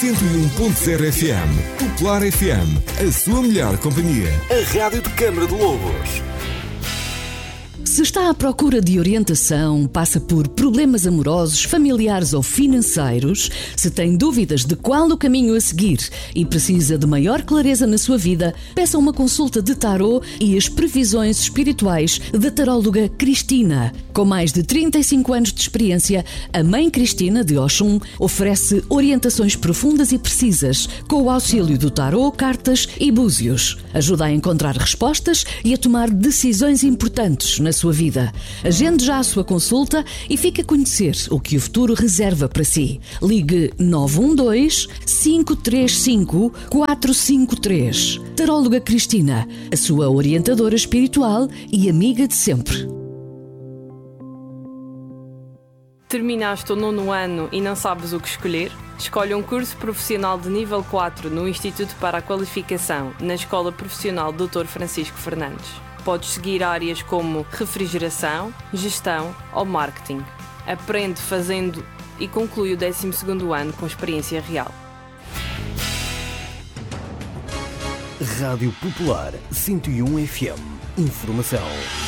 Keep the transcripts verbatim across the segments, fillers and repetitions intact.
cento e um ponto zero F M. Popular F M, a sua melhor companhia. A rádio de Câmara de Lobos. Se está à procura de orientação, passa por problemas amorosos, familiares ou financeiros, se tem dúvidas de qual o caminho a seguir e precisa de maior clareza na sua vida, peça uma consulta de tarô e as previsões espirituais da taróloga Cristina. Com mais de trinta e cinco anos de experiência, a Mãe Cristina de Oxum oferece orientações profundas e precisas com o auxílio do tarô, cartas e búzios. Ajuda a encontrar respostas e a tomar decisões importantes na sua vida. Agende já a sua consulta e fique a conhecer o que o futuro reserva para si. Ligue nove um dois, cinco três cinco, quatro cinco três. Taróloga Cristina, a sua orientadora espiritual e amiga de sempre. Terminaste o nono ano e não sabes o que escolher? Escolhe um curso profissional de nível quatro no Instituto para a Qualificação, na Escola Profissional doutor Francisco Fernandes. Podes seguir áreas como refrigeração, gestão ou marketing. Aprende fazendo e conclui o décimo segundo ano com experiência real. Rádio Popular cento e um F M. Informação.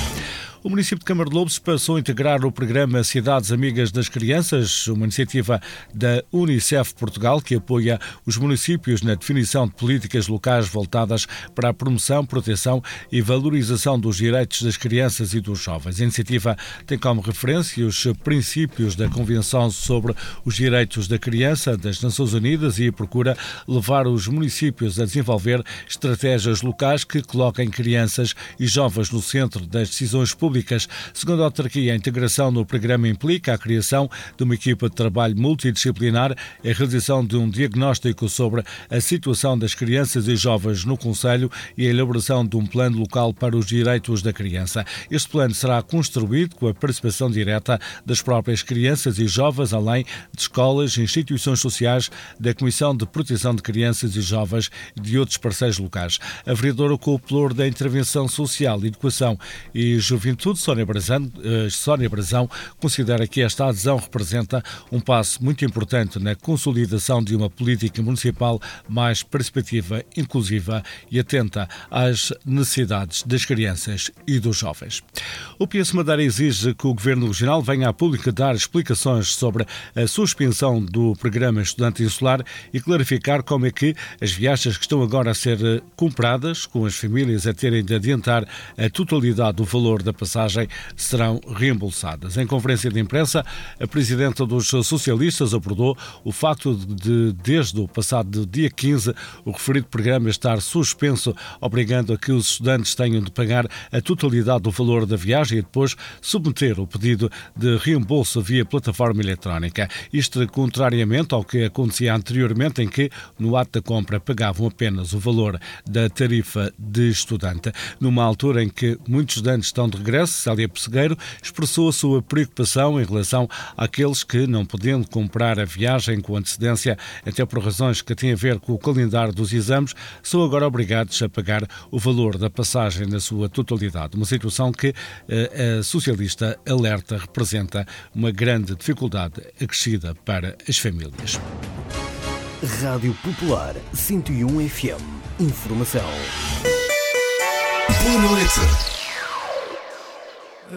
O município de Câmara de Lobos passou a integrar o programa Cidades Amigas das Crianças, uma iniciativa da Unicef Portugal que apoia os municípios na definição de políticas locais voltadas para a promoção, proteção e valorização dos direitos das crianças e dos jovens. A iniciativa tem como referência os princípios da Convenção sobre os Direitos da Criança das Nações Unidas e procura levar os municípios a desenvolver estratégias locais que coloquem crianças e jovens no centro das decisões públicas. Segundo a autarquia, a integração no programa implica a criação de uma equipa de trabalho multidisciplinar, a realização de um diagnóstico sobre a situação das crianças e jovens no concelho e a elaboração de um plano local para os direitos da criança. Este plano será construído com a participação direta das próprias crianças e jovens, além de escolas, instituições sociais, da Comissão de Proteção de Crianças e Jovens e de outros parceiros locais. A vereadora com o pelour da Intervenção Social, Educação e Juventude, Sónia Brazão, Sónia Brazão, considera que esta adesão representa um passo muito importante na consolidação de uma política municipal mais participativa, inclusiva e atenta às necessidades das crianças e dos jovens. O P S Madeira exige que o Governo Regional venha a público dar explicações sobre a suspensão do programa Estudante Insular e clarificar como é que as viagens que estão agora a ser compradas, com as famílias a terem de adiantar a totalidade do valor da passagem, serão reembolsadas. Em conferência de imprensa, a presidenta dos socialistas abordou o facto de, desde o passado dia quinze, o referido programa estar suspenso, obrigando a que os estudantes tenham de pagar a totalidade do valor da viagem e depois submeter o pedido de reembolso via plataforma eletrónica. Isto contrariamente ao que acontecia anteriormente, em que, no ato da compra, pagavam apenas o valor da tarifa de estudante. Numa altura em que muitos estudantes estão de regresso, Célia Pessegueiro expressou a sua preocupação em relação àqueles que, não podendo comprar a viagem com antecedência, até por razões que têm a ver com o calendário dos exames, são agora obrigados a pagar o valor da passagem na sua totalidade. Uma situação que a socialista alerta representa uma grande dificuldade acrescida para as famílias. Rádio Popular cento e um F M. Informação. Boa noite.